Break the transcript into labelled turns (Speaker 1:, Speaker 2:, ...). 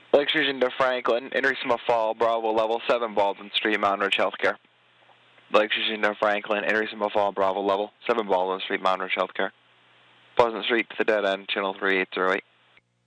Speaker 1: Lake Fusion to Franklin, Innersma Fall, Bravo level 7, Baldwin Street, Mountain Ridge Healthcare. Lake Fusion to Franklin, Innersma Fall, Bravo level 7, Baldwin Street, Mountain Ridge Healthcare. Pleasant Street to the dead end, channel 3808.